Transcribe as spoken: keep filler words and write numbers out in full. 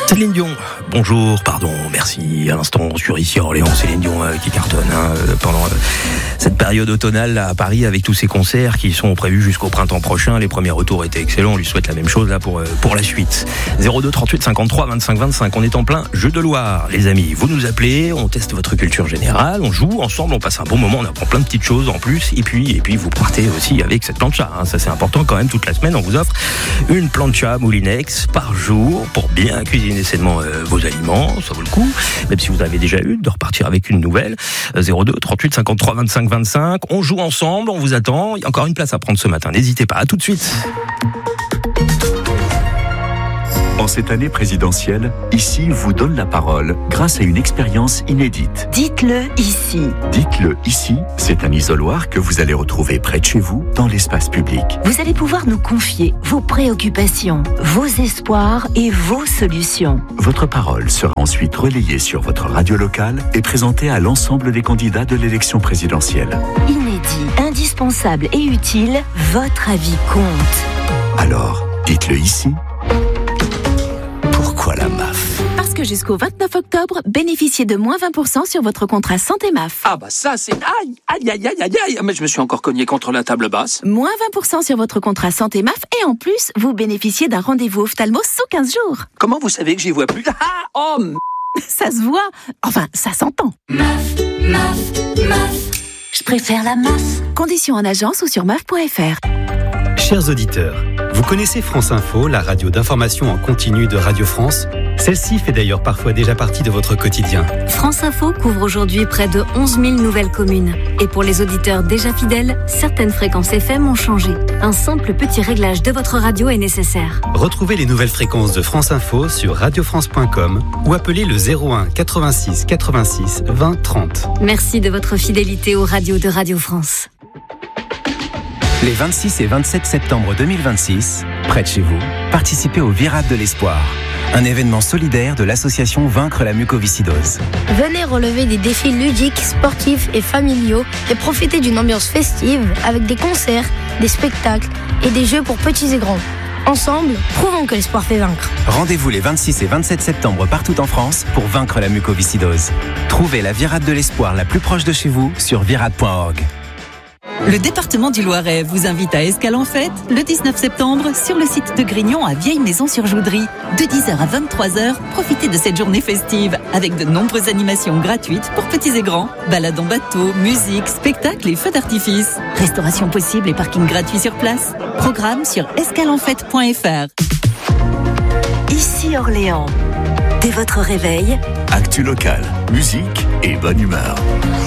Céline Dion, bonjour, pardon, merci. À l'instant, sur Ici à Orléans, Céline Dion euh, qui cartonne hein, euh, pendant euh, cette période automnale là, à Paris avec tous ces concerts qui sont prévus jusqu'au printemps prochain. Les premiers retours étaient excellents, on lui souhaite la même chose là pour, euh, pour la suite. zéro deux trente-huit cinquante-trois vingt-cinq vingt-cinq, on est en plein jeu de Loire, les amis. Vous nous appelez, on teste votre culture générale, on joue ensemble, on passe un bon moment, on apprend plein de petites choses en plus. Et puis, et puis vous partez aussi avec cette plancha, hein, ça c'est important quand même. Toute la semaine, on vous offre une plancha Moulinex par jour pour bien cuisiner sainement euh, vos aliments, ça vaut le coup, même si vous avez déjà eu de repartir avec une nouvelle. euh, zéro deux trente-huit cinquante-trois vingt-cinq vingt-cinq, on joue ensemble, on vous attend, il y a encore une place à prendre ce matin, n'hésitez pas, à tout de suite. En cette année présidentielle, Ici vous donne la parole grâce à une expérience inédite. Dites-le ici. Dites-le ici, c'est un isoloir que vous allez retrouver près de chez vous, dans l'espace public. Vous allez pouvoir nous confier vos préoccupations, vos espoirs et vos solutions. Votre parole sera ensuite relayée sur votre radio locale et présentée à l'ensemble des candidats de l'élection présidentielle. Inédit, indispensable et utile, votre avis compte. Alors, dites-le ici. Pourquoi la M A F ? Parce que jusqu'au vingt-neuf octobre, bénéficiez de moins vingt pour cent sur votre contrat santé M A F. Ah bah ça c'est... Aïe, aïe, aïe, aïe, aïe, aïe, mais je me suis encore cogné contre la table basse. Moins vingt pour cent sur votre contrat santé M A F et en plus, vous bénéficiez d'un rendez-vous ophtalmo sous quinze jours. Comment vous savez que j'y vois plus ? Ah, oh, m... Ça se voit, enfin ça s'entend. M A F, M A F, M A F. Je préfère la M A F. Conditions en agence ou sur M A F point F R. Chers auditeurs, vous connaissez France Info, la radio d'information en continu de Radio France ? Celle-ci fait d'ailleurs parfois déjà partie de votre quotidien. France Info couvre aujourd'hui près de onze mille nouvelles communes. Et pour les auditeurs déjà fidèles, certaines fréquences F M ont changé. Un simple petit réglage de votre radio est nécessaire. Retrouvez les nouvelles fréquences de France Info sur radio france point com ou appelez le zéro un quatre-vingt-six quatre-vingt-six vingt trente. Merci de votre fidélité aux radios de Radio France. Les vingt-six et vingt-sept septembre deux mille vingt-six, près de chez vous, participez au Virade de l'Espoir, un événement solidaire de l'association Vaincre la mucoviscidose. Venez relever des défis ludiques, sportifs et familiaux et profiter d'une ambiance festive avec des concerts, des spectacles et des jeux pour petits et grands. Ensemble, prouvons que l'espoir fait vaincre. Rendez-vous les vingt-six et vingt-sept septembre partout en France pour vaincre la mucoviscidose. Trouvez la Virade de l'Espoir la plus proche de chez vous sur virade point org. Le département du Loiret vous invite à Escale en Fête le dix-neuf septembre sur le site de Grignon à Vieille-Maison-sur-Joudry. De dix heures à vingt-trois heures, profitez de cette journée festive avec de nombreuses animations gratuites pour petits et grands. Balades en bateau, musique, spectacles et feux d'artifice. Restauration possible et parking gratuit sur place. Programme sur escale en fête point F R. Ici Orléans. Dès votre réveil, Actu local, musique et bonne humeur.